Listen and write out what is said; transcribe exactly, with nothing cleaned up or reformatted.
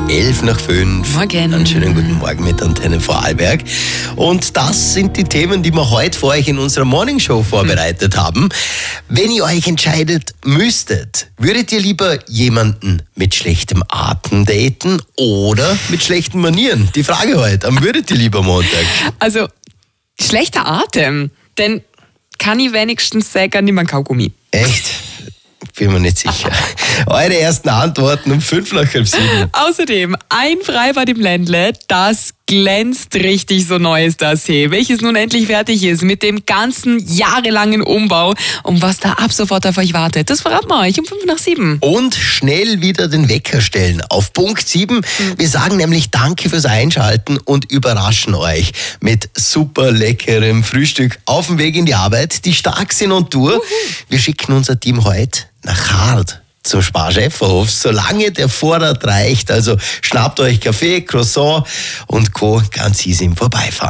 elf nach fünf. Morgen. Einen schönen guten Morgen mit Antenne Vorarlberg. Und das sind die Themen, die wir heute für euch in unserer Morningshow vorbereitet mhm. haben. Wenn ihr euch entscheidet müsstet, würdet ihr lieber jemanden mit schlechtem Atem daten oder mit schlechten Manieren? Die Frage heute, am würdet ihr lieber Montag? Also, schlechter Atem, denn kann ich wenigstens sagen, nimm einen Kaugummi. Echt? Bin mir nicht sicher. Eure ersten Antworten um fünf nach halb sieben. Außerdem, ein Freibad im Ländle, das glänzt richtig, so neu ist das hier, welches nun endlich fertig ist mit dem ganzen jahrelangen Umbau. Und was da ab sofort auf euch wartet, das verraten wir euch um fünf nach sieben. Und schnell wieder den Wecker stellen auf Punkt sieben. Wir sagen nämlich Danke fürs Einschalten und überraschen euch mit super leckerem Frühstück auf dem Weg in die Arbeit. Die stark sind und durch. Wir schicken unser Team heute nach Hard zum Sparschäferhof, solange der Vorrat reicht. Also schnappt euch Kaffee, Croissant und Co. ganz easy im Vorbeifahren.